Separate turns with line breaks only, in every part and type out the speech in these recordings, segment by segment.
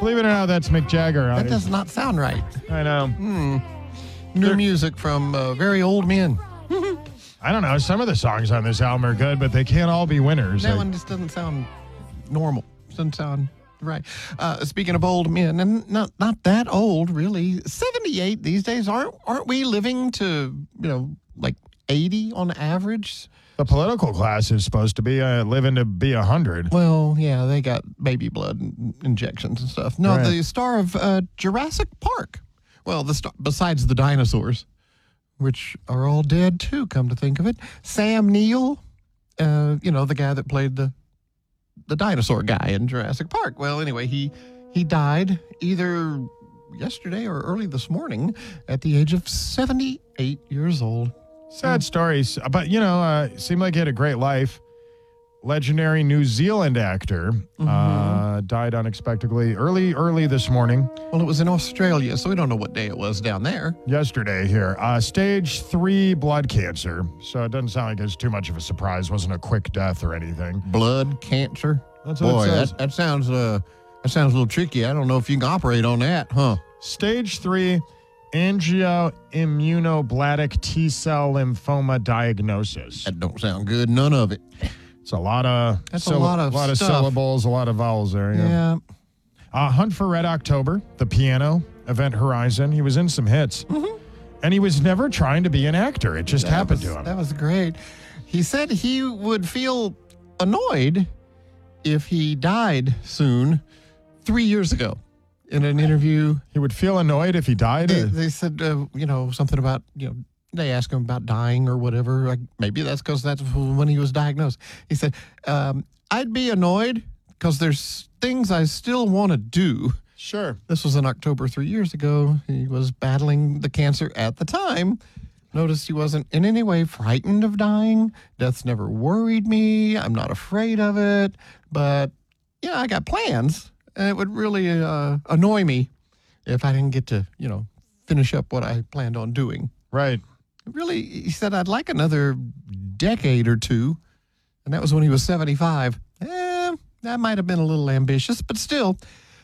Believe it or not, that's Mick Jagger.
That does not sound right.
I know.
New music from very old men.
I don't know. Some of the songs on this album are good, but they can't all be winners.
That one just doesn't sound normal. Doesn't sound right. Speaking of old men, and not that old, really. 78 these days. Aren't we living to, like 80 on average?
The political class is supposed to be living to be 100.
Well, yeah, they got baby blood injections and stuff. No,
Right.
the star of Jurassic Park. Well, besides the dinosaurs, which are all dead too, come to think of it. Sam Neill, the guy that played the dinosaur guy in Jurassic Park. Well, anyway, he died either yesterday or early this morning at the age of 78 years old.
Sad stories. But, seemed like he had a great life. Legendary New Zealand actor died unexpectedly early this morning.
Well, it was in Australia, so we don't know what day it was down there.
Yesterday here. Stage 3 blood cancer. So it doesn't sound like it's too much of a surprise. Wasn't a quick death or anything.
Blood cancer?
That's what it says.
That sounds a little tricky. I don't know if you can operate on that, huh?
Stage 3 angioimmunoblastic T-cell lymphoma diagnosis.
That don't sound good, none of it.
It's a lot of
stuff.
syllables, a lot of vowels there.
Yeah.
Hunt for Red October, the piano, Event Horizon. He was in some hits. And he was never trying to be an actor. It just happened to him.
That was great. He said he would feel annoyed if he died soon 3 years ago. In an interview,
He would feel annoyed if he died?
they said, something about, they asked him about dying or whatever. Like, maybe that's because that's when he was diagnosed. He said, I'd be annoyed because there's things I still want to do.
Sure.
This was in October 3 years ago. He was battling the cancer at the time. Noticed he wasn't in any way frightened of dying. Death's never worried me. I'm not afraid of it. But, I got plans. And it would really annoy me if I didn't get to, finish up what I planned on doing.
Right.
Really, he said, I'd like another decade or two. And that was when he was 75. That might have been a little ambitious, but still.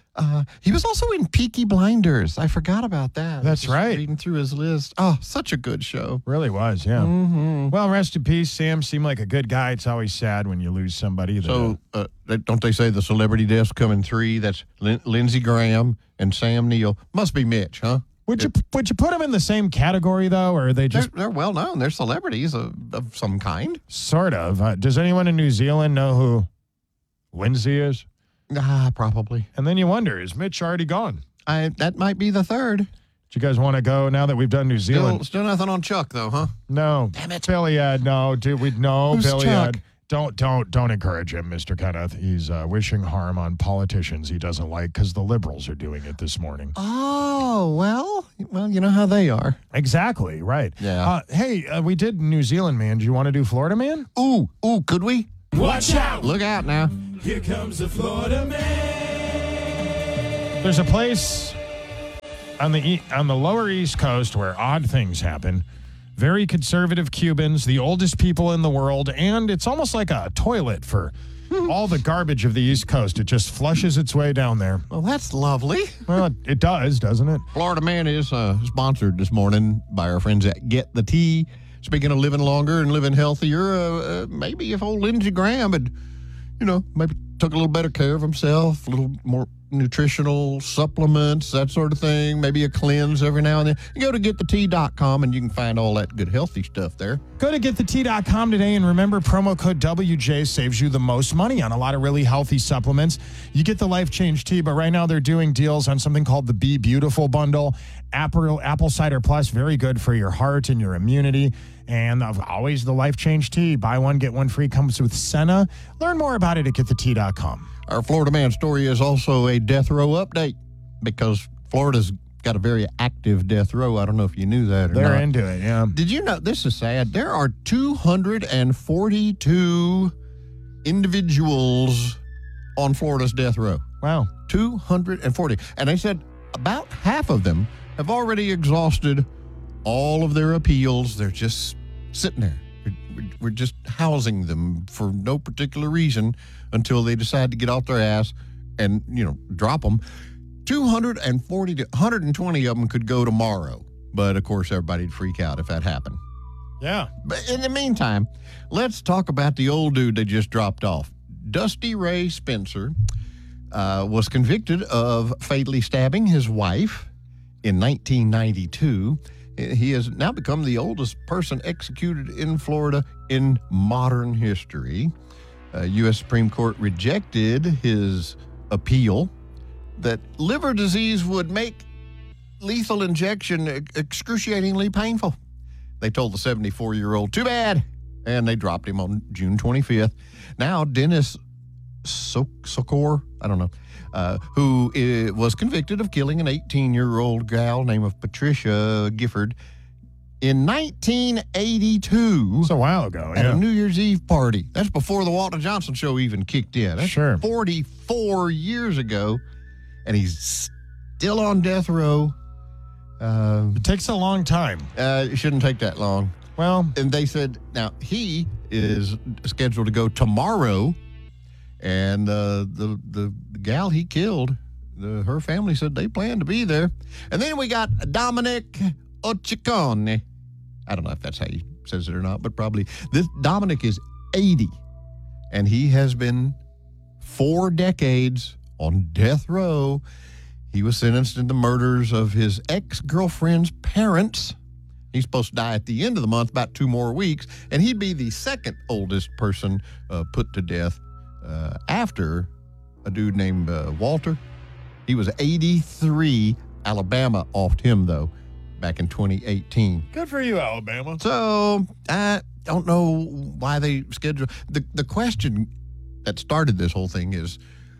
He was also in Peaky Blinders. I forgot about that.
That's right.
Reading through his list. Oh, such a good show.
Really was, yeah. Well, rest in peace. Sam seemed like a good guy. It's always sad when you lose somebody.
So, don't they say the celebrity deaths come in three? That's Lindsey Graham and Sam Neill. Must be Mitch, huh?
Would you put them in the same category, though, or are they just...
They're well known. They're celebrities of some kind.
Sort of. Does anyone in New Zealand know who Lindsay is?
Probably.
And then you wonder, is Mitch already gone?
That might be the third.
Do you guys want to go now that we've done New Zealand?
Still nothing on Chuck, though, huh?
No.
Damn it.
Billy Ed, no. Dude,
Who's
Billy
Chuck?
Ed. Don't encourage him, Mr. Kenneth. He's wishing harm on politicians he doesn't like because the liberals are doing it this morning.
Oh, well, you know how they are.
Exactly, right.
Yeah.
Hey, we did New Zealand, man. Do you want to do Florida, man?
Ooh, could we?
Watch out!
Look out now.
Here comes the Florida man.
There's a place on the lower East Coast where odd things happen. Very conservative Cubans, the oldest people in the world, and it's almost like a toilet for all the garbage of the East Coast. It just flushes its way down there.
Well, that's lovely.
Well, it does, doesn't it?
Florida Man is sponsored this morning by our friends at Get the Tea. Speaking of living longer and living healthier, maybe if old Lindsey Graham had, maybe took a little better care of himself, a little more nutritional supplements, that sort of thing, maybe a cleanse every now and then. You go to getthetea.com and you can find all that good healthy stuff there.
Go to getthetea.com today and remember promo code WJ saves you the most money on a lot of really healthy supplements. You get the Life Change Tea, but right now they're doing deals on something called the Be Beautiful Bundle. Apple Cider Plus, very good for your heart and your immunity. And always the Life Change Tea. Buy one, get one free. Comes with Senna. Learn more about it at getthetea.com.
Our Florida Man story is also a death row update because Florida's got a very active death row. I don't know if you knew that or not.
They're into it, yeah.
Did you know, this is sad, there are 242 individuals on Florida's death row.
Wow.
240. And they said about half of them have already exhausted all of their appeals. They're just sitting there. We're just housing them for no particular reason until they decide to get off their ass and, drop them. 240 to 120 of them could go tomorrow. But, of course, everybody'd freak out if that happened.
Yeah.
But in the meantime, let's talk about the old dude they just dropped off. Dusty Ray Spencer was convicted of fatally stabbing his wife in 1992. He has now become the oldest person executed in Florida in modern history. U.S. Supreme Court rejected his appeal that liver disease would make lethal injection excruciatingly painful. They told the 74-year-old, too bad, and they dropped him on June 25th. Now, Dennis Sokor, I don't know, who was convicted of killing an 18-year-old gal named Patricia Gifford in 1982.
It's a while ago,
At
yeah.
a New Year's Eve party. That's before the Walter Johnson show even kicked in. That's
Sure.
44 years ago, and he's still on death row.
It takes a long time.
It shouldn't take that long.
Well,
And they said, now, he is scheduled to go tomorrow, and the gal he killed, her family said they plan to be there. And then we got Dominic Ochicone. I don't know if that's how he says it or not, but probably. This Dominic is 80, and he has been 4 decades on death row. He was sentenced in the murders of his ex-girlfriend's parents. He's supposed to die at the end of the month, about 2 more weeks, and he'd be the second oldest person put to death after a dude named Walter. He was 83. Alabama offed him, though, back in 2018.
good for you, Alabama.
So I don't know why they schedule. The question that started this whole thing is,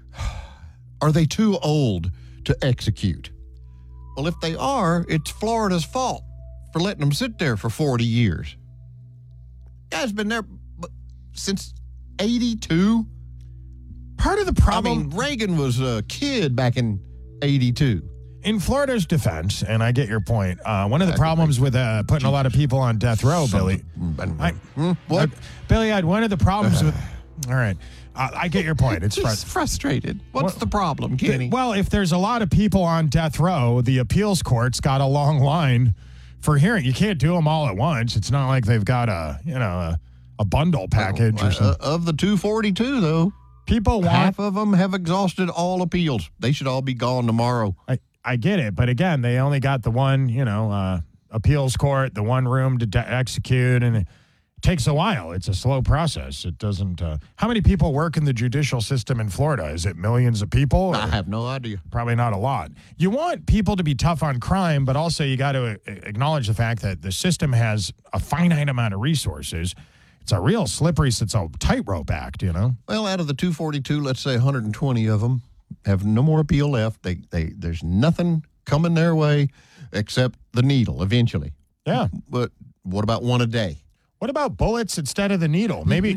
are they too old to execute? Well, if they are, it's Florida's fault for letting them sit there for 40 years. Guy's been there since 82.
Part of the
I
problem
mean, Reagan was a kid back in 82.
in Florida's defense, and I get your point, one of the problems with putting a lot of people on death row, Billy.
What?
Billy, I had one of the problems with. All right. I get your point. It's
Just frustrated. What's the problem, Kenny?
Well, if there's a lot of people on death row, the appeals court's got a long line for hearing. You can't do them all at once. It's not like they've got a bundle package or something.
Of the 242, though,
People want.
half of them have exhausted all appeals. They should all be gone tomorrow.
I get it, but again, they only got the one, appeals court, the one room to execute, and it takes a while. It's a slow process. It doesn't. How many people work in the judicial system in Florida? Is it millions of people? Or
I have no idea.
probably not a lot. You want people to be tough on crime, but also you got to acknowledge the fact that the system has a finite amount of resources. It's a real slippery, it's a tightrope act,
Well, out of the 242, let's say 120 of them have no more appeal left. There's nothing coming their way except the needle eventually.
Yeah.
But what about one a day?
What about bullets instead of the needle? Maybe.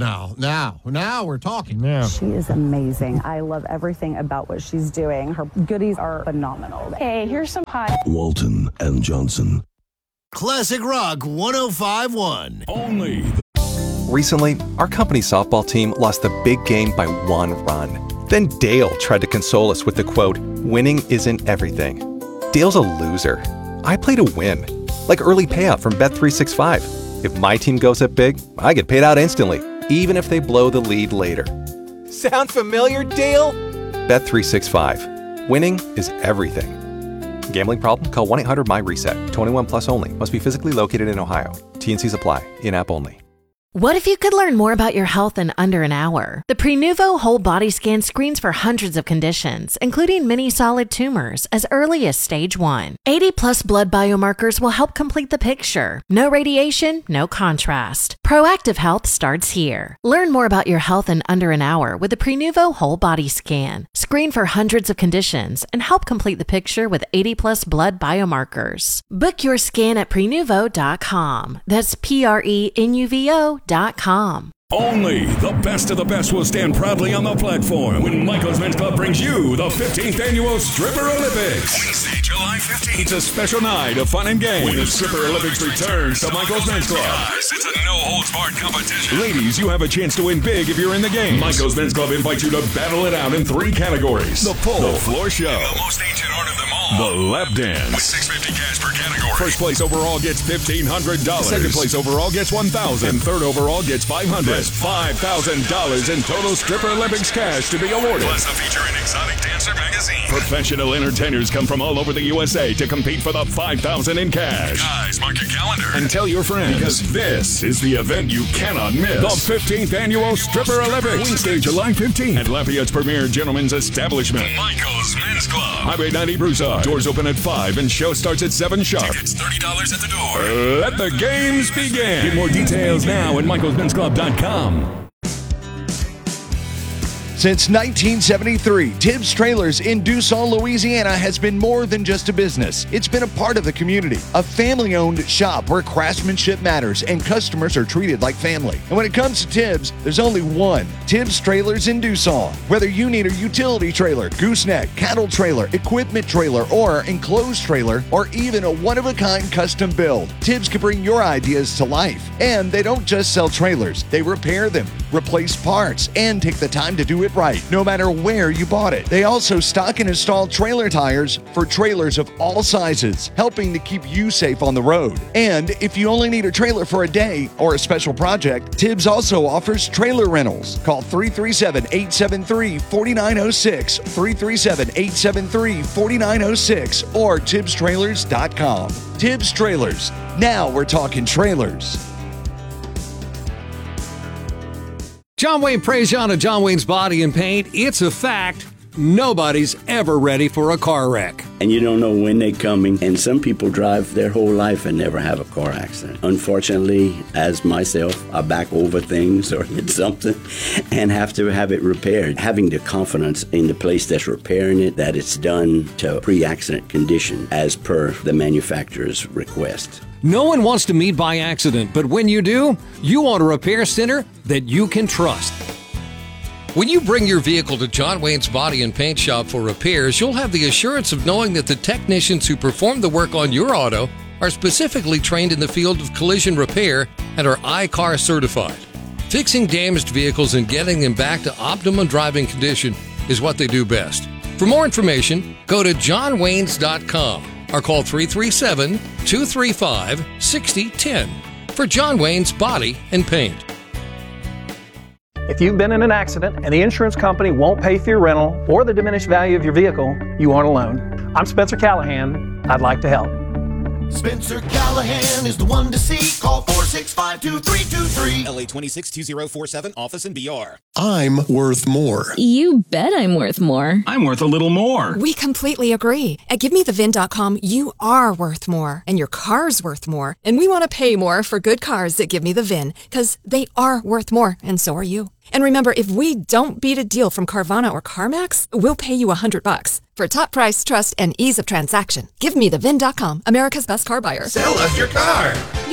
Now we're talking.
Yeah.
She is amazing. I love everything about what she's doing. Her goodies are phenomenal.
Hey, here's some pie.
Walton and Johnson.
Classic Rock 105.1.
Only
Recently, our company's softball team lost the big game by 1 run. Then Dale tried to console us with the quote, "Winning isn't everything." Dale's a loser. I play to win. Like early payout from Bet365. If my team goes up big, I get paid out instantly, even if they blow the lead later. Sound familiar, Dale? Bet365. Winning is everything. Gambling problem? Call 1-800-MY-RESET. 21 plus only. Must be physically located in Ohio. T&Cs apply. In-app only.
What if you could learn more about your health in under an hour? The Prenuvo Whole Body Scan screens for hundreds of conditions, including many solid tumors, as early as stage 1. 80-plus blood biomarkers will help complete the picture. No radiation, no contrast. Proactive health starts here. Learn more about your health in under an hour with the Prenuvo Whole Body Scan. Screen for hundreds of conditions and help complete the picture with 80-plus blood biomarkers. Book your scan at Prenuvo.com. That's Prenuvo.com.
Only the best of the best will stand proudly on the platform when Michael's Men's Club brings you the 15th Annual Stripper Olympics. Wednesday, July 15th. It's a special night of fun and games when the Stripper Olympics returns to Michael's Men's Club. Guys, it's a no-holds-barred competition. Ladies, you have a chance to win big if you're in the game. Michael's Men's Club invites you to battle it out in 3 categories. The pole, the floor show, and the most ancient art of them all, the lap dance. With $650 cash per category. First place overall gets $1,500. Second place overall gets $1,000. And third overall gets $500. That's $5,000 in total Stripper Olympics cash to be awarded. Plus a feature in Exotic Dancer magazine. Professional entertainers come from all over the USA to compete for the $5,000 in cash. Guys, mark your calendar and tell your friends, because this is the event you cannot miss. The 15th Annual Stripper Olympics. Wednesday, July 15th at Lafayette's premier gentleman's establishment, Michael's Men's Club. Highway 90 Broussard. Doors open at 5 and show starts at 7 sharp. Tickets $30 at the door. Let the games begin. Get more details now at michaelsmensclub.com.
Since 1973, Tibbs Trailers in Dussault, Louisiana has been more than just a business. It's been a part of the community, a family-owned shop where craftsmanship matters and customers are treated like family. And when it comes to Tibbs, there's only one, Tibbs Trailers in Dussault. Whether you need a utility trailer, gooseneck, cattle trailer, equipment trailer, or enclosed trailer, or even a one-of-a-kind custom build, Tibbs can bring your ideas to life. And they don't just sell trailers, they repair them, replace parts, and take the time to do it right, no matter where you bought it. They also stock and install trailer tires for trailers of all sizes, helping to keep you safe on the road. And if you only need a trailer for a day or a special project, Tibbs also offers trailer rentals. Call 337-873-4906, 337-873-4906, or TibbsTrailers.com. Tibbs Trailers. Now we're talking trailers.
John Wayne Prejean of John Wayne's Body and Paint. It's a fact. Nobody's ever ready for a car wreck.
And you don't know when they're coming. And some people drive their whole life and never have a car accident. Unfortunately, as myself, I back over things or hit something and have to have it repaired. Having the confidence in the place that's repairing it, that it's done to pre-accident condition as per the manufacturer's request.
No one wants to meet by accident, but when you do, you want a repair center that you can trust. When you bring your vehicle to John Wayne's Body and Paint Shop for repairs, you'll have the assurance of knowing that the technicians who perform the work on your auto are specifically trained in the field of collision repair and are iCar certified. Fixing damaged vehicles and getting them back to optimum driving condition is what they do best. For more information, go to johnwaynes.com or call 337-235-6010 for John Wayne's Body and Paint.
If you've been in an accident and the insurance company won't pay for your rental or the diminished value of your vehicle, you aren't alone. I'm Spencer Callahan. I'd like to help.
Spencer Callahan is the one to see. Call 465-2323.
LA 262047, office in BR.
I'm worth more.
You bet I'm worth more.
I'm worth a little more.
We completely agree. At GiveMeTheVIN.com, you are worth more, and your car's worth more. And we want to pay more for good cars that give me the VIN, because they are worth more, and so are you. And remember, if we don't beat a deal from Carvana or CarMax, we'll pay you $100. For top price, trust, and ease of transaction, GiveMeTheVIN.com, America's best car buyer.
Sell us your car.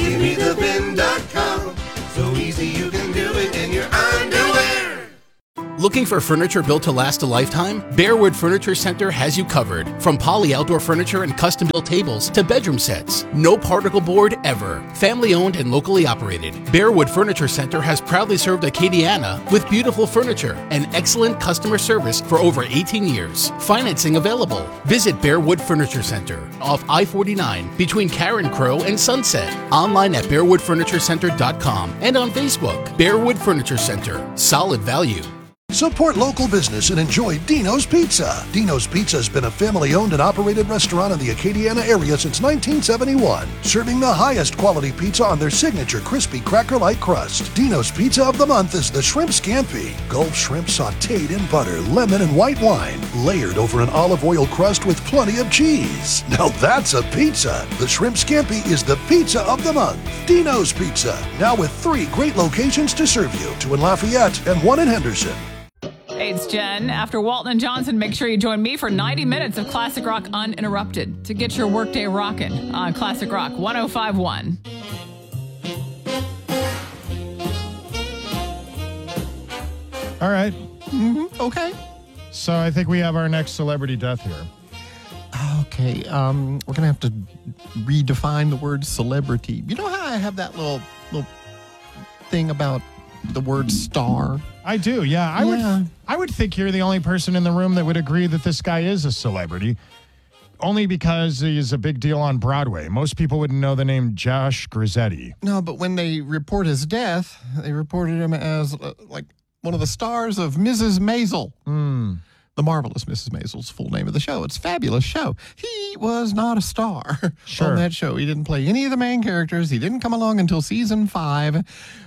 GiveMeTheVIN.com. So easy you can do it in your underwear.
Looking for furniture built to last a lifetime? Bearwood Furniture Center has you covered. From poly outdoor furniture and custom-built tables to bedroom sets. No particle board ever. Family-owned and locally operated. Bearwood Furniture Center has proudly served Acadiana with beautiful furniture and excellent customer service for over 18 years. Financing available. Visit Bearwood Furniture Center off I-49 between Karen Crow and Sunset. Online at BearwoodFurnitureCenter.com and on Facebook. Bearwood Furniture Center. Solid value.
Support local business and enjoy Dino's Pizza. Dino's Pizza has been a family-owned and operated restaurant in the Acadiana area since 1971, serving the highest quality pizza on their signature crispy cracker-like crust. Dino's Pizza of the month is the Shrimp Scampi. Gulf shrimp sautéed in butter, lemon, and white wine, layered over an olive oil crust with plenty of cheese. Now that's a pizza. The Shrimp Scampi is the pizza of the month. Dino's Pizza, now with 3 great locations to serve you, 2 in Lafayette and 1 in Henderson.
Hey, it's Jen. After Walton and Johnson, make sure you join me for 90 minutes of Classic Rock Uninterrupted to get your workday rocking on Classic Rock 105.1.
All right.
Okay.
So I think we have our next celebrity death here.
Okay. We're going to have to redefine the word celebrity. You know how I have that little thing about the word star?
I do, yeah. I would think you're the only person in the room that would agree that this guy is a celebrity, only because he's a big deal on Broadway. Most people wouldn't know the name Josh Grizzetti.
No, but when they report his death, they reported him as like one of the stars of Mrs. Maisel. The Marvelous Mrs. Maisel's full name of the show. It's a fabulous show. He was not a star on that show. He didn't play any of the main characters. He didn't come along until season 5.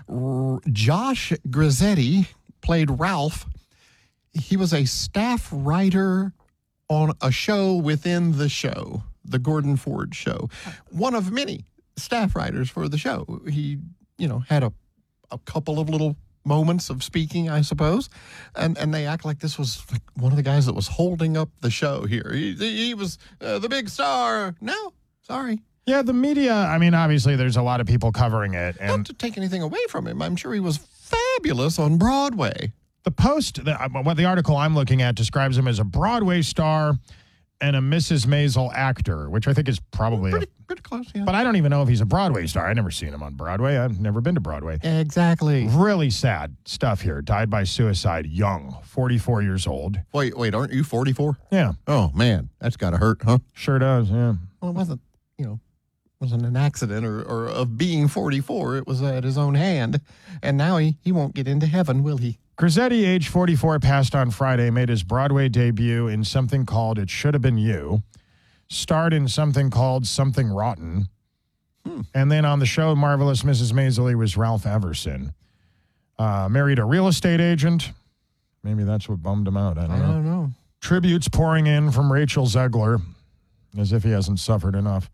Josh Grizzetti played Ralph. He was a staff writer on a show within the show, the Gordon Ford Show. One of many staff writers for the show. He, had a couple of little moments of speaking, I suppose, and they act like this was like one of the guys that was holding up the show here. He was the big star. No, sorry.
Yeah, the media, I mean, obviously there's a lot of people covering it. And
not to take anything away from him. I'm sure he was fabulous on Broadway.
The Post, what the article I'm looking at describes him as a Broadway star and a Mrs. Maisel actor, which I think is probably
pretty close, yeah.
But I don't even know if he's a Broadway star. I've never seen him on Broadway. I've never been to Broadway.
Exactly.
Really sad stuff here. Died by suicide, young, 44 years old.
Wait, aren't you 44?
Yeah.
Oh, man, that's got to hurt, huh?
Sure does, yeah.
Well, it wasn't an accident or of being 44. It was at his own hand. And now he won't get into heaven, will he?
Grizzetti, age 44, passed on Friday, made his Broadway debut in something called It Should Have Been You, starred in something called Something Rotten, and then on the show Marvelous Mrs. Maisel, he was Ralph Everson. Married a real estate agent. Maybe that's what bummed him out. I don't know. Tributes pouring in from Rachel Zegler, as if he hasn't suffered enough.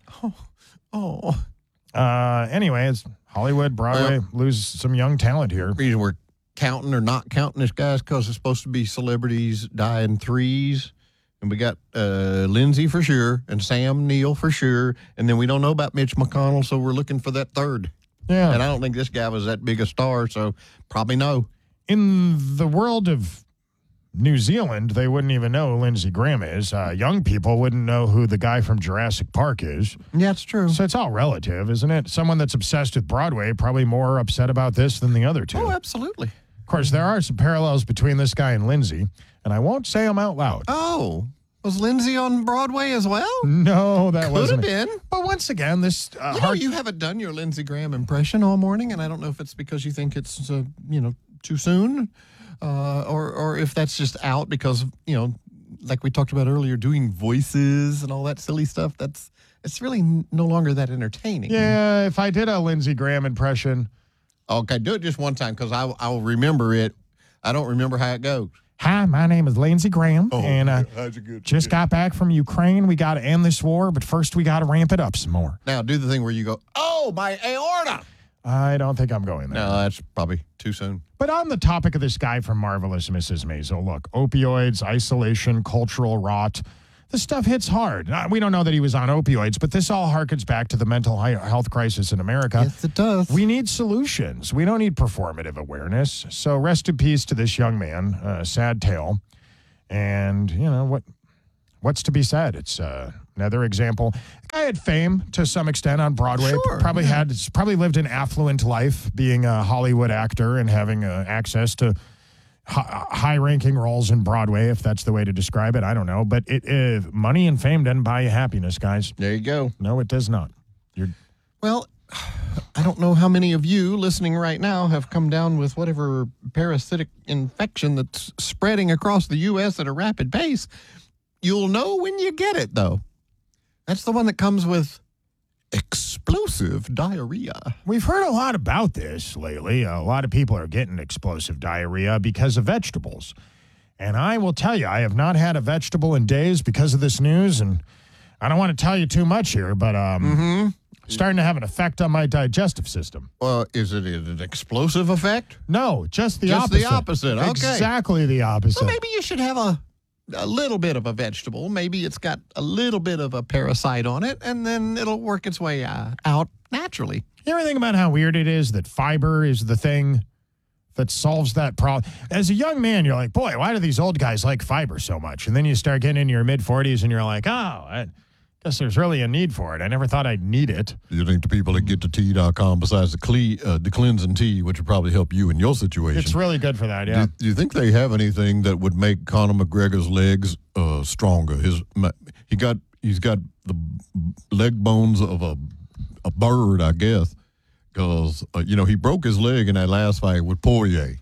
Anyway, it's Hollywood, Broadway, lose some young talent here.
We're counting or not counting this guys because it's supposed to be celebrities die in threes. And we got Lindsay for sure and Sam Neill for sure. And then we don't know about Mitch McConnell, so we're looking for that third.
Yeah.
And I don't think this guy was that big a star, so probably no.
In the world of New Zealand, they wouldn't even know who Lindsey Graham is. Young people wouldn't know who the guy from Jurassic Park is.
Yeah, it's true.
So it's all relative, isn't it? Someone that's obsessed with Broadway probably more upset about this than the other two.
Oh, absolutely.
Of course, there are some parallels between this guy and Lindsay, and I won't say them out loud.
Oh, was Lindsay on Broadway as well?
No, that wasn't.
Could have been.
But once again, this...
you haven't done your Lindsey Graham impression all morning, and I don't know if it's because you think it's, too soon, or if that's just out because, like we talked about earlier, doing voices and all that silly stuff, it's really no longer that entertaining.
Yeah, if I did a Lindsey Graham impression...
Okay, do it just one time because I'll remember it. I don't remember how it goes.
Hi, my name is Lindsey Graham, and just got back from Ukraine. We got to end this war, but first we got to ramp it up some more.
Now, do the thing where you go, oh, my aorta.
I don't think I'm going there.
No, that's probably too soon.
But on the topic of this guy from Marvelous Mrs. Maisel, look, opioids, isolation, cultural rot, this stuff hits hard. We don't know that he was on opioids, but this all harkens back to the mental health crisis in America.
Yes, it does.
We need solutions. We don't need performative awareness. So rest in peace to this young man. Sad tale. And, what's to be said? It's another example. The guy had fame to some extent on Broadway.
Sure,
Probably lived an affluent life, being a Hollywood actor and having access to high-ranking roles in Broadway, if that's the way to describe it. I don't know. But money and fame doesn't buy you happiness, guys.
There you go.
No, it does not.
Well, I don't know how many of you listening right now have come down with whatever parasitic infection that's spreading across the U.S. at a rapid pace. You'll know when you get it, though. That's the one that comes with explosive diarrhea.
We've heard a lot about this lately. A lot of people are getting explosive diarrhea because of vegetables. And I will tell you, I have not had a vegetable in days because of this news. And I don't want to tell you too much here, but starting to have an effect on my digestive system.
Well, is it an explosive effect?
No, just the opposite.
Just the opposite, okay.
Exactly the opposite.
Well, maybe you should have a little bit of a vegetable. Maybe it's got a little bit of a parasite on it, and then it'll work its way out naturally.
You ever think about how weird it is that fiber is the thing that solves that problem. As a young man, you're like, boy, why do these old guys like fiber so much? And then you start getting into your mid-40s and you're like, oh, I guess there's really a need for it. I never thought I'd need it.
You think the people that get to tea.com, besides the cleansing tea, which would probably help you in your situation.
It's really good for that, yeah.
Do you think they have anything that would make Conor McGregor's legs stronger? He's got the leg bones of a bird, I guess, because, he broke his leg in that last fight with Poirier,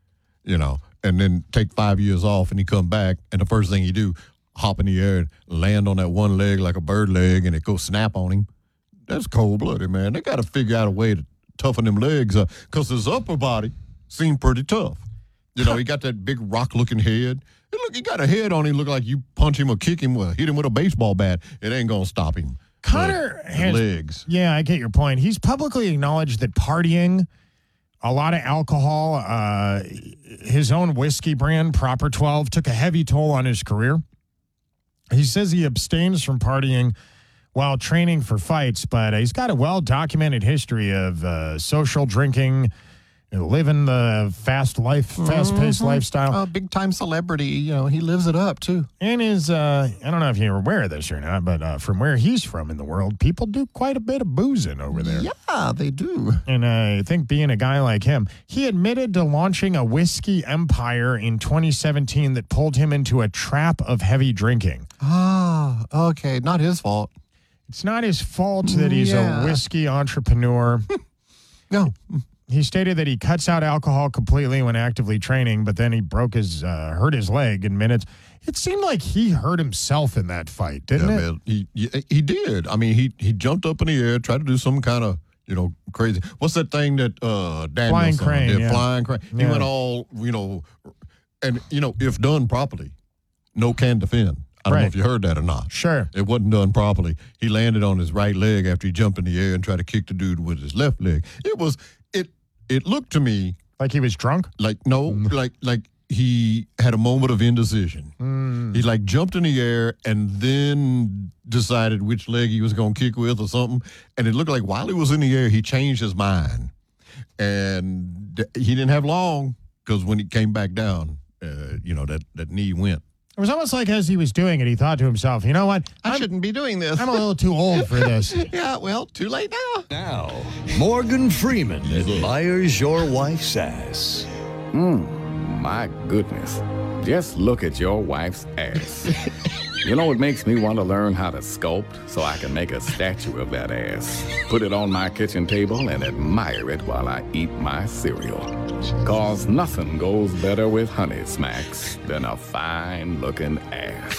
and then take 5 years off, and he come back, and the first thing he do, hop in the air and land on that one leg like a bird leg, and it go snap on him. That's cold-blooded, man. They got to figure out a way to toughen them legs up, because his upper body seemed pretty tough. He got that big rock-looking head. And look, he got a head on him, look like you punch him or kick him or hit him with a baseball bat. It ain't going to stop him.
Conor has
legs.
Yeah, I get your point. He's publicly acknowledged that partying, a lot of alcohol, his own whiskey brand, Proper 12, took a heavy toll on his career. He says he abstains from partying while training for fights, but he's got a well-documented history of social drinking, living the fast-paced lifestyle.
A big-time celebrity, he lives it up, too.
And his, I don't know if you're aware of this or not, but from where he's from in the world, people do quite a bit of boozing over there.
Yeah, they do.
And I think being a guy like him, he admitted to launching a whiskey empire in 2017 that pulled him into a trap of heavy drinking.
Ah, okay. Not his fault.
It's not his fault that he's a whiskey entrepreneur.
No.
He stated that he cuts out alcohol completely when actively training, but then he hurt his leg in minutes. It seemed like he hurt himself in that fight, didn't it?
Man, he did. I mean, he jumped up in the air, tried to do some kind of, crazy. What's that thing that Daniel
Flying crane,
did?
yeah.
Flying crane. He went all, and, if done properly, no can defend. I don't know if you heard that or not.
Sure.
It wasn't done properly. He landed on his right leg after he jumped in the air and tried to kick the dude with his left leg. It looked to me
like he was drunk.
Like he had a moment of indecision. He jumped in the air and then decided which leg he was going to kick with or something. And it looked like while he was in the air, he changed his mind. And he didn't have long, because when he came back down, that knee went.
It was almost like as he was doing it, he thought to himself, you know what?
I shouldn't be doing this.
I'm a little too old for this.
Yeah, well, too late now.
Now, Morgan Freeman admires your wife's ass.
My goodness. Just look at your wife's ass. It makes me want to learn how to sculpt so I can make a statue of that ass. Put it on my kitchen table and admire it while I eat my cereal. 'Cause nothing goes better with Honey Smacks than a fine-looking ass.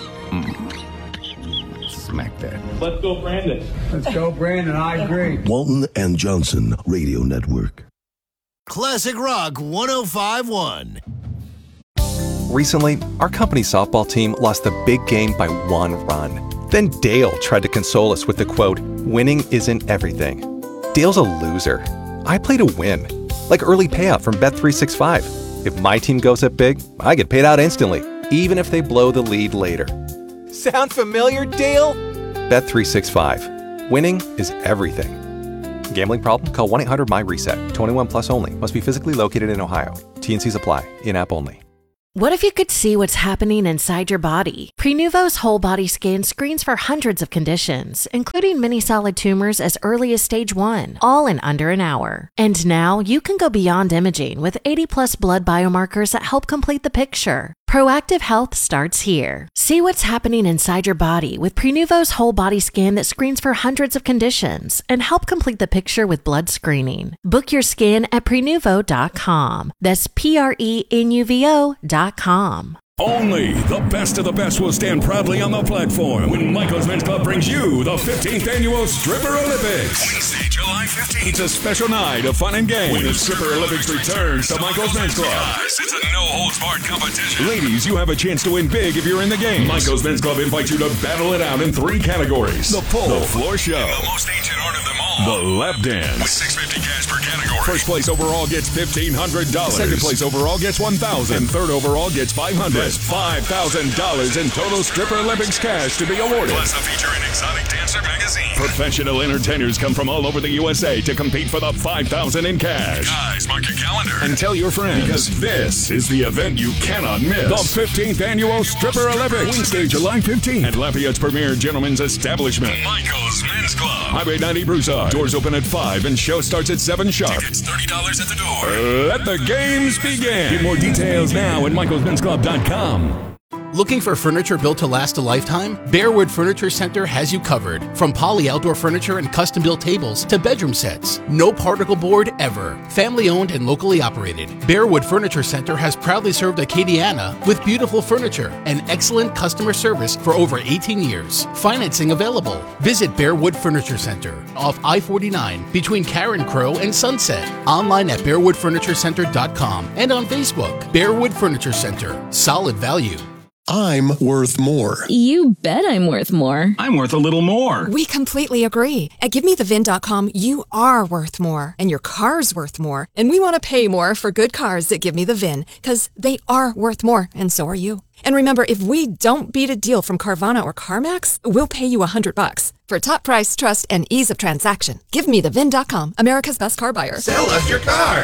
Smack that.
Let's go, Brandon.
Let's go, Brandon. I agree.
Walton and Johnson Radio Network.
Classic Rock 105.1.
Recently, our company softball team lost the big game by 1 run. Then Dale tried to console us with the quote, "Winning isn't everything." Dale's a loser. I play to win. Like early payout from Bet365. If my team goes up big, I get paid out instantly, even if they blow the lead later. Sound familiar, Dale? Bet365. Winning is everything. Gambling problem? Call 1-800-MY-RESET. 21 plus only. Must be physically located in Ohio. T&Cs apply. In-app only.
What if you could see what's happening inside your body? Prenuvo's whole body scan screens for hundreds of conditions, including many solid tumors as early as stage 1, all in under an hour. And now you can go beyond imaging with 80+ blood biomarkers that help complete the picture. Proactive health starts here. See what's happening inside your body with Prenuvo's whole body scan that screens for hundreds of conditions and help complete the picture with blood screening. Book your scan at Prenuvo.com. That's Prenuvo.com.
Only the best of the best will stand proudly on the platform when Michael's Men's Club brings you the 15th Annual Stripper Olympics. Wednesday, July 15th. It's a special night of fun and games when the Stripper Olympics returns to Michael's Men's Club. Yes, it's a no-holds-barred competition. Ladies, you have a chance to win big if you're in the game. Michael's Men's Club invites you to battle it out in 3 categories. The pole, the floor show, and the most ancient art of them all, The Lap Dance. With $650 cash per category. First place overall gets $1,500. Second place overall gets $1,000. And third overall gets $500. That's $5,000 in total Stripper Olympics cash to be awarded. Plus a feature in Exotic Dancer magazine. Professional entertainers come from all over the USA to compete for the $5,000 in cash. Guys, mark your calendar and tell your friends, because this is the event you cannot miss. The 15th annual Stripper Olympics. Wednesday, July 15th at Lafayette's premier gentleman's establishment, Michael's Men's Club. Highway 90 Broussard. Doors open at 5 and show starts at 7 sharp. Tickets $30 at the door. Let the games begin. Get more details now at michaelsmensclub.com.
Looking for furniture built to last a lifetime? Bearwood Furniture Center has you covered. From Poly Outdoor Furniture and custom-built tables to bedroom sets. No particle board ever. Family-owned and locally operated. Bearwood Furniture Center has proudly served Acadiana with beautiful furniture and excellent customer service for over 18 years. Financing available. Visit Bearwood Furniture Center off I-49 between Karen Crow and Sunset. Online at bearwoodfurniturecenter.com and on Facebook. Bearwood Furniture Center. Solid value.
I'm worth more.
You bet I'm worth more.
I'm worth a little more.
We completely agree. At GiveMeTheVIN.com, you are worth more, and your car's worth more. And we want to pay more for good cars that give me the VIN, because they are worth more, and so are you. And remember, if we don't beat a deal from Carvana or CarMax, we'll pay you $100. For top price, trust, and ease of transaction, GiveMeTheVIN.com, America's best car buyer.
Sell us your car.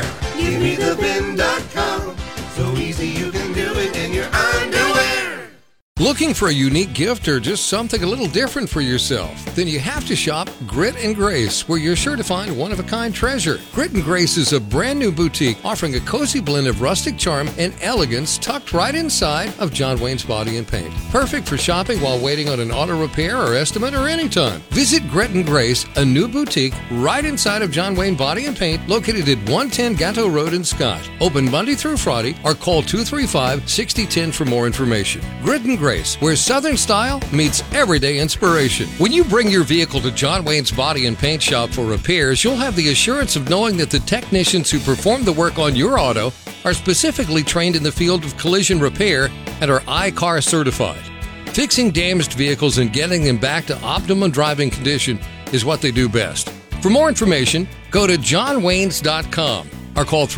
GiveMeTheVIN.com. So easy you can do it in your underwear.
Looking for a unique gift or just something a little different for yourself? Then you have to shop Grit and Grace, where you're sure to find one-of-a-kind treasure. Grit and Grace is a brand new boutique offering a cozy blend of rustic charm and elegance tucked right inside of John Wayne's Body and Paint. Perfect for shopping while waiting on an auto repair or estimate or anytime. Visit Grit and Grace, a new boutique right inside of John Wayne Body and Paint, located at 110 Gatto Road in Scott. Open Monday through Friday, or call 235-6010 for more information. Grit and Grace, where Southern style meets everyday inspiration. When you bring your vehicle to John Wayne's Body and Paint Shop for repairs, you'll have the assurance of knowing that the technicians who perform the work on your auto are specifically trained in the field of collision repair and are I-CAR certified. Fixing damaged vehicles and getting them back to optimum driving condition is what they do best. For more information, go to johnwaynes.com or call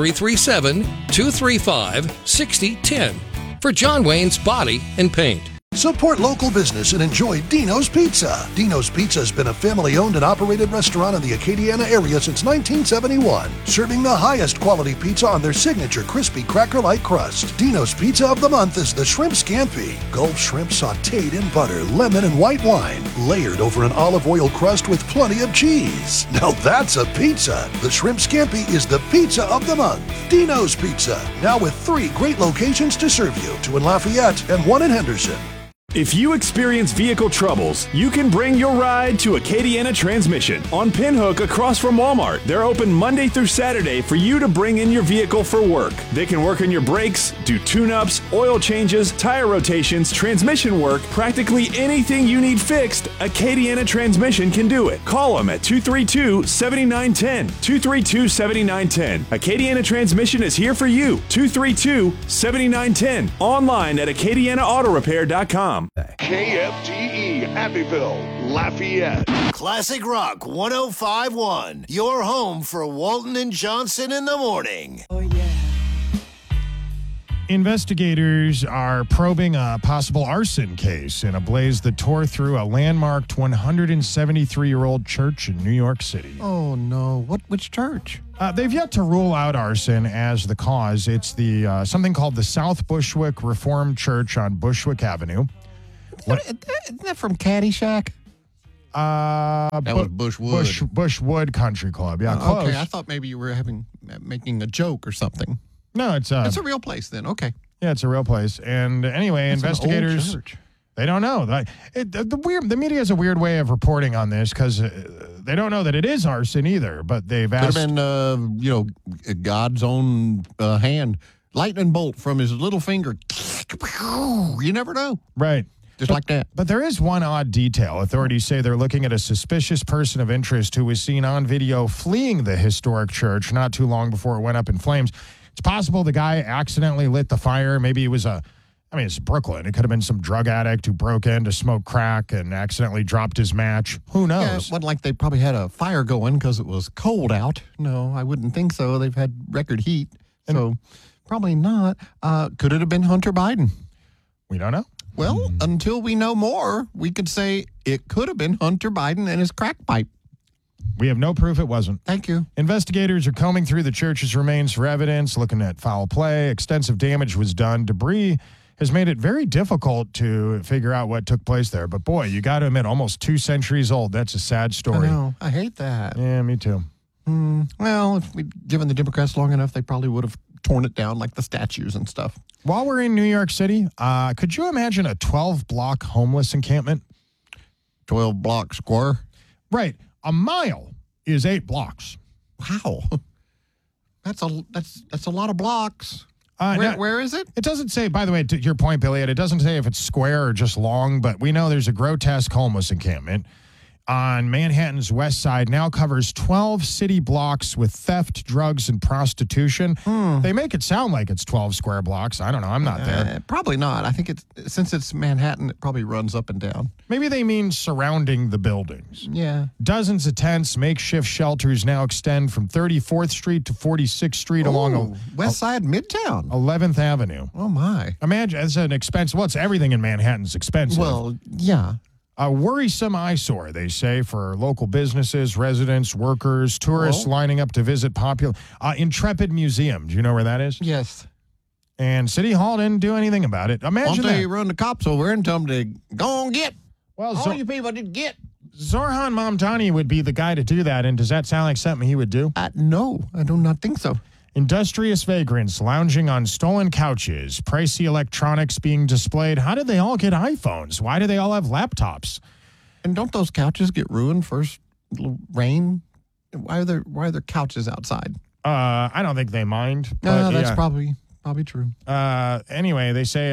337-235-6010 for John Wayne's Body and Paint.
Support local business and enjoy Dino's Pizza. Dino's Pizza has been a family-owned and operated restaurant in the Acadiana area since 1971, serving the highest quality pizza on their signature crispy cracker-like crust. Dino's Pizza of the month is the Shrimp Scampi. Gulf shrimp sautéed in butter, lemon, and white wine, layered over an olive oil crust with plenty of cheese. Now that's a pizza. The Shrimp Scampi is the pizza of the month. Dino's Pizza, now with 3 great locations to serve you, 2 in Lafayette and 1 in Henderson.
If you experience vehicle troubles, you can bring your ride to Acadiana Transmission on Pinhook across from Walmart. They're open Monday through Saturday for you to bring in your vehicle for work. They can work on your brakes, do tune-ups, oil changes, tire rotations, transmission work, practically anything you need fixed, Acadiana Transmission can do it. Call them at 232-7910. 232-7910. Acadiana Transmission is here for you. 232-7910. Online at acadianaautorepair.com.
KFTE Abbeville, Lafayette.
Classic Rock 105.1. Your home for Walton and Johnson in the morning. Oh, yeah.
Investigators are probing a possible arson case in a blaze that tore through a landmarked 173-year-old church in New York City.
Oh, no. Which church?
They've yet to rule out arson as the cause. It's the something called the South Bushwick Reformed Church on Bushwick Avenue.
Isn't that from Caddyshack?
That
was Bushwood.
Bushwood Country Club. Yeah, close.
Okay, I thought maybe you were making a joke or something.
No, it's
a real place then. Okay.
Yeah, it's a real place. And anyway,
That's
investigators, they don't know. The media has a weird way of reporting on this because they don't know that it is arson either. But they've asked.
Could have been, God's own hand, lightning bolt from his little finger. You never know.
Right.
Just like that.
But there is one odd detail. Authorities say they're looking at a suspicious person of interest who was seen on video fleeing the historic church not too long before it went up in flames. It's possible the guy accidentally lit the fire. Maybe it was a I mean, it's Brooklyn. It could have been some drug addict who broke in to smoke crack and accidentally dropped his match. Who knows?
Yeah, it wasn't like they probably had a fire going because it was cold out. No, I wouldn't think so. They've had record heat, so probably not. Could it have been Hunter Biden?
We don't know.
Well, until we know more, we could say it could have been Hunter Biden and his crack pipe.
We have no proof it wasn't.
Thank you.
Investigators are combing through the church's remains for evidence, looking at foul play. Extensive damage was done. Debris has made it very difficult to figure out what took place there. But boy, you got to admit, almost 2 centuries old. That's a sad story.
I know. I hate that.
Yeah, me too.
Well, if we'd given the Democrats long enough, they probably would have torn it down like the statues and stuff.
While we're in New York City, could you imagine a 12-block homeless encampment?
12-block square?
Right. A mile is 8 blocks.
Wow. That's a lot of blocks. Where is it?
It doesn't say, by the way, to your point, Billy, it doesn't say if it's square or just long, but we know there's a grotesque homeless encampment on Manhattan's west side, now covers 12 city blocks with theft, drugs, and prostitution. They make it sound like it's 12 square blocks. I don't know. I'm not there.
Probably not. I think since it's Manhattan, it probably runs up and down.
Maybe they mean surrounding the buildings.
Yeah.
Dozens of tents, makeshift shelters now extend from 34th Street to 46th Street along
West Side, Midtown.
11th Avenue.
Oh, my.
Imagine, it's an expensive, well, it's everything in Manhattan's expensive.
Well, yeah.
A worrisome eyesore, they say, for local businesses, residents, workers, tourists lining up to visit popular Intrepid Museum. Do you know where that is?
Yes.
And City Hall didn't do anything about it. Imagine
Once they
that.
run the cops over and tell them to go and get.
Well,
all you people did get.
Zorhan Mamdani would be the guy to do that. And does that sound like something he would do?
No, I do not think so.
Industrious vagrants lounging on stolen couches, pricey electronics being displayed. How did they all get iPhones? Why do they all have laptops?
And don't those couches get ruined first rain? Why are there couches outside?
I don't think they mind.
No, that's probably true.
Anyway, they say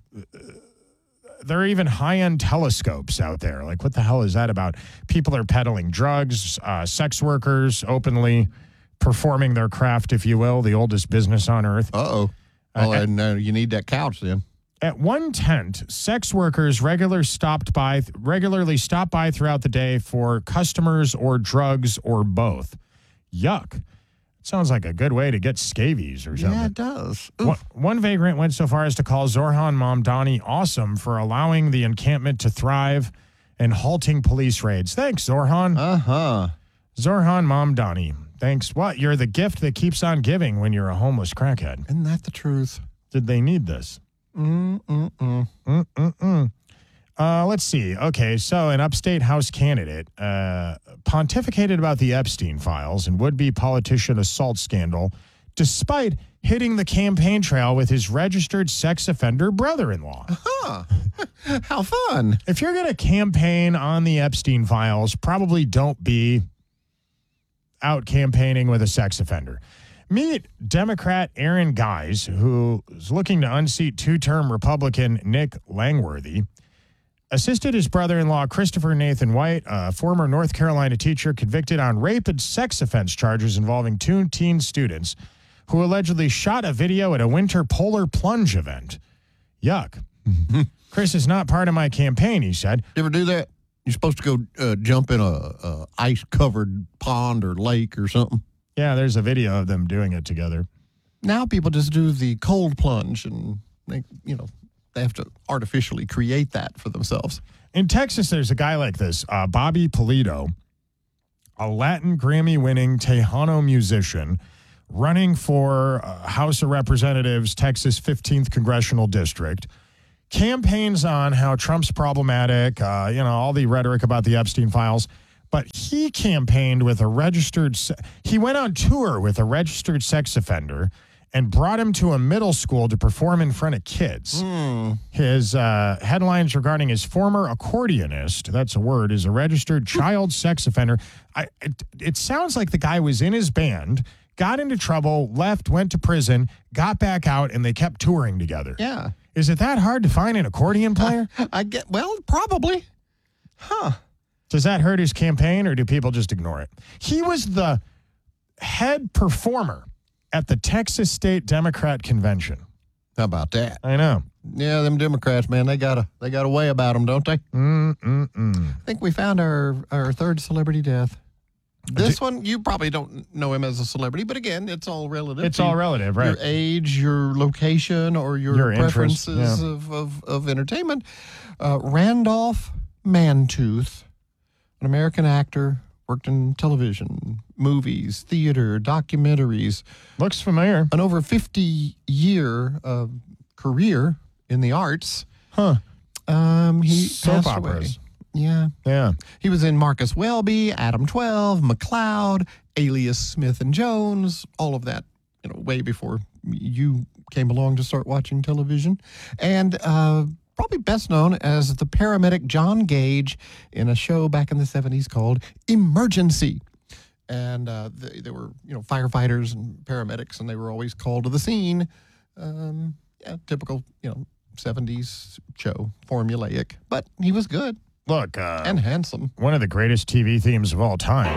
there are even high-end telescopes out there. Like, what the hell is that about? People are peddling drugs, sex workers openly performing their craft, if you will, the oldest business on earth.
Uh-oh. Well, you need that couch then.
At one tent, sex workers regularly stopped by throughout the day for customers or drugs or both. Yuck. It sounds like a good way to get scabies or something.
Yeah, it does.
One vagrant went so far as to call Zorhan Mamdani awesome for allowing the encampment to thrive and halting police raids. Thanks, Zorhan.
Uh-huh.
Zorhan Mamdani. Thanks. What? You're the gift that keeps on giving when you're a homeless crackhead.
Isn't that the truth?
Did they need this? Let's see. Okay, so an upstate House candidate pontificated about the Epstein files and would-be politician assault scandal despite hitting the campaign trail with his registered sex offender brother-in-law.
Huh. How fun.
If you're going to campaign on the Epstein files, probably don't be out campaigning with a sex offender. Meet Democrat Aaron Guys, who is looking to unseat two-term Republican Nick Langworthy, assisted his brother-in-law Christopher Nathan White, a former North Carolina teacher convicted on rape and sex offense charges involving 2 teen students who allegedly shot a video at a winter polar plunge event. Yuck. Chris is not part of my campaign, he said.
You ever do that? You're supposed to go jump in a ice-covered pond or lake or something.
Yeah, there's a video of them doing it together.
Now people just do the cold plunge and they have to artificially create that for themselves.
In Texas, there's a guy like this, Bobby Pulido, a Latin Grammy-winning Tejano musician running for House of Representatives, Texas 15th Congressional District. Campaigns on how Trump's problematic, all the rhetoric about the Epstein files. But he campaigned with he went on tour with a registered sex offender and brought him to a middle school to perform in front of kids. His headlines regarding his former accordionist, that's a word, is a registered child sex offender. It sounds like the guy was in his band, got into trouble, left, went to prison, got back out, and they kept touring together.
Yeah.
Is it that hard to find an accordion player?
Probably. Huh.
Does that hurt his campaign, or do people just ignore it? He was the head performer at the Texas State Democrat Convention.
How about that?
I know.
Yeah, them Democrats, man, they got a way about them, don't they? I think we found our third celebrity death. This one, you probably don't know him as a celebrity, but again, it's all relative.
It's all relative, right?
Your age, your location, or your preferences of entertainment. Randolph Mantooth, an American actor, worked in television, movies, theater, documentaries.
Looks familiar.
An over 50-year career in the arts.
Huh.
He
Soap
passed away.
operas.
Yeah.
Yeah.
He was in Marcus Welby, Adam 12, McCloud, Alias Smith and Jones, all of that, way before you came along to start watching television. And probably best known as the paramedic John Gage in a show back in the 70s called Emergency. And they were, firefighters and paramedics, and they were always called to the scene. Typical, 70s show, formulaic. But he was good.
Look,
and handsome.
One of the greatest TV themes of all time.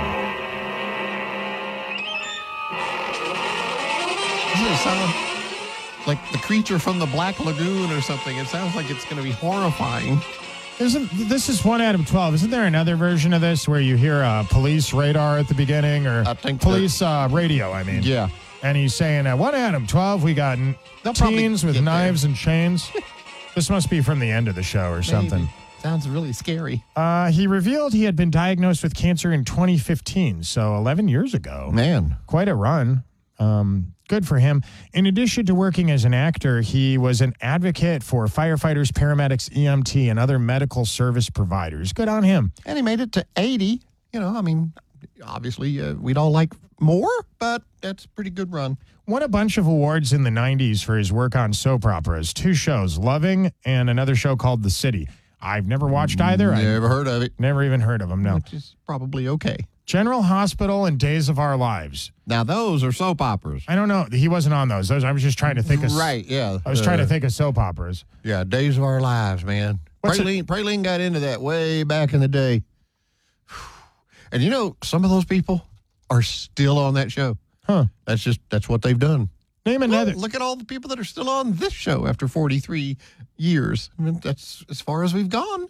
Doesn't it sound like the creature from the Black Lagoon or something? It sounds like it's going to be horrifying.
This is one Adam 12. Isn't there another version of this where you hear police radar at the beginning, or
I think
police radio? I mean,
yeah.
And he's saying, "One Adam 12, we got teens with knives and chains." This must be from the end of the show or something.
Sounds really scary.
He revealed he had been diagnosed with cancer in 2015, so 11 years ago.
Man.
Quite a run. Good for him. In addition to working as an actor, he was an advocate for firefighters, paramedics, EMT, and other medical service providers. Good on him.
And he made it to 80. Obviously, we'd all like more, but that's a pretty good run.
Won a bunch of awards in the 90s for his work on soap operas. 2 shows, Loving and another show called The City. I've never watched either.
Never heard of it.
Never even heard of them, no.
Which is probably okay.
General Hospital and Days of Our Lives.
Now, those are soap operas.
I don't know. He wasn't on those. I was just trying to think of...
Right, yeah.
I was trying to think of soap operas.
Yeah, Days of Our Lives, man. Praline got into that way back in the day. And some of those people are still on that show.
Huh.
That's what they've done.
Name another.
Look at all the people that are still on this show after 43 years. I mean, that's as far as we've gone.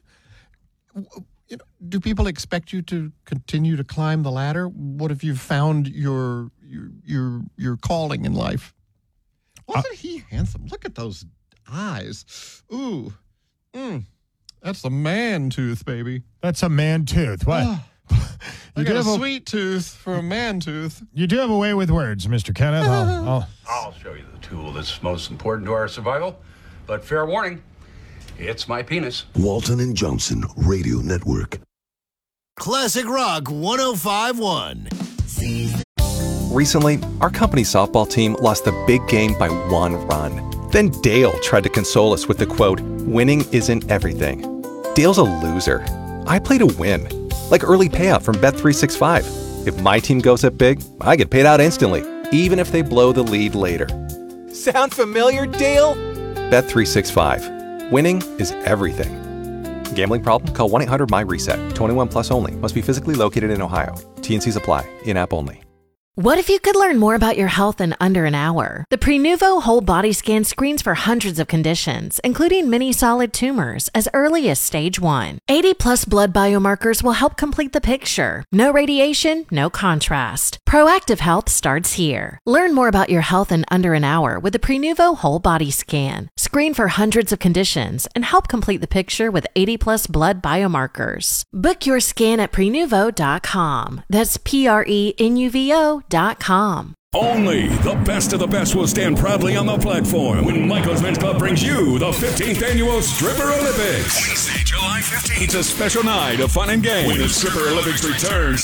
Do people expect you to continue to climb the ladder? What if you've found your calling in life? Wasn't he handsome? Look at those eyes. Ooh. That's a man tooth, baby.
That's a man tooth. What?
You got a sweet tooth for a man tooth.
You do have a way with words, Mr. Kenneth.
I'll show you the tool that's most important to our survival. But fair warning, it's my penis.
Walton and Johnson Radio Network.
Classic Rock 105.1.
Recently, our company softball team lost the big game by 1 run. Then Dale tried to console us with the quote, "Winning isn't everything." Dale's a loser. I play to win. Like early payout from Bet365. If my team goes up big, I get paid out instantly, even if they blow the lead later.
Sound familiar, Dale?
Bet365. Winning is everything. Gambling problem? Call 1-800-MY-RESET. 21 plus only. Must be physically located in Ohio. T&Cs apply. In-app only.
What if you could learn more about your health in under an hour? The Prenuvo Whole Body Scan screens for hundreds of conditions, including many solid tumors, as early as stage 1. 80-plus blood biomarkers will help complete the picture. No radiation, no contrast. Proactive health starts here. Learn more about your health in under an hour with the Prenuvo Whole Body Scan. Screen for hundreds of conditions and help complete the picture with 80-plus blood biomarkers. Book your scan at Prenuvo.com. That's Prenuvo.com.
Only the best of the best will stand proudly on the platform when Michael's Men's Club brings you the 15th Annual Stripper Olympics. Wednesday, July 15th. It's a special night of fun and games. When the Stripper Olympics returns,